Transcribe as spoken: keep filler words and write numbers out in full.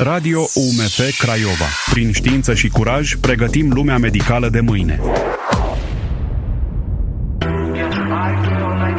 Radio U M F Craiova. Prin știință și curaj, pregătim lumea medicală de mâine.